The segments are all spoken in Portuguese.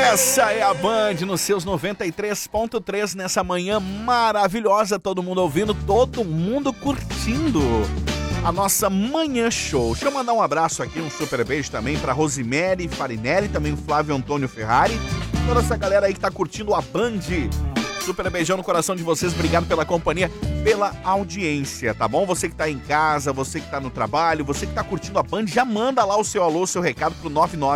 Essa é a Band nos seus 93.3 nessa manhã maravilhosa, todo mundo ouvindo, todo mundo curtindo a nossa manhã show. Deixa eu mandar um abraço aqui, um super beijo também pra Rosemary Farinelli, também o Flávio Antônio Ferrari, toda essa galera aí que tá curtindo a Band. Super beijão no coração de vocês, obrigado pela companhia, pela audiência, tá bom? Você que tá em casa, você que tá no trabalho, você que tá curtindo a Band, já manda lá o seu alô, o seu recado pro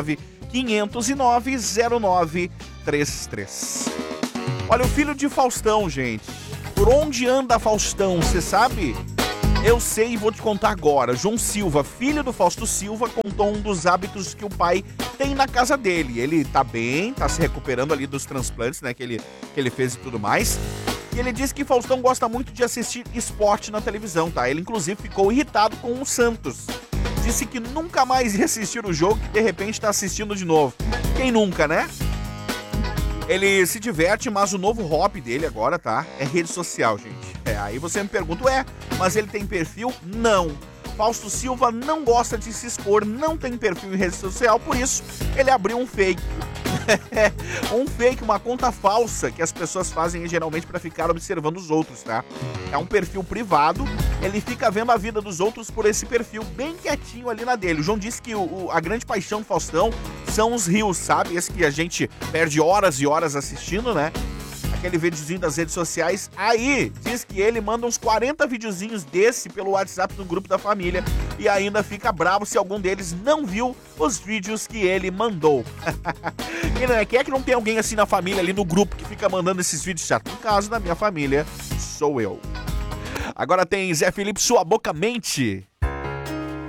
99509-0933. Olha, o filho de Faustão, gente. Por onde anda Faustão, você sabe? Eu sei e vou te contar agora. João Silva, filho do Fausto Silva, contou um dos hábitos que o pai tem na casa dele. Ele tá bem, tá se recuperando ali dos transplantes, né, que ele fez e tudo mais. E ele disse que Faustão gosta muito de assistir esporte na televisão, tá? Ele, inclusive, ficou irritado com o Santos. Disse que nunca mais ia assistir o jogo, que de repente tá assistindo de novo. Quem nunca, né? Ele se diverte, mas o novo hobby dele agora, tá? É rede social, gente. Aí você me pergunta, mas ele tem perfil? Não. Fausto Silva não gosta de se expor, não tem perfil em rede social, por isso ele abriu um fake. Um fake, uma conta falsa que as pessoas fazem geralmente pra ficar observando os outros, tá? É um perfil privado, ele fica vendo a vida dos outros por esse perfil, bem quietinho ali na dele. O João disse que a grande paixão do Faustão são os reels, sabe? Esse que a gente perde horas e horas assistindo, né? Aquele videozinho das redes sociais. Aí, diz que ele manda uns 40 videozinhos desse pelo WhatsApp no grupo da família e ainda fica bravo se algum deles não viu os vídeos que ele mandou. E não é, quem é que não tem alguém assim na família, ali no grupo, que fica mandando esses vídeos chatos? No caso da minha família, sou eu. Agora tem Zé Felipe, Sua Boca Mente.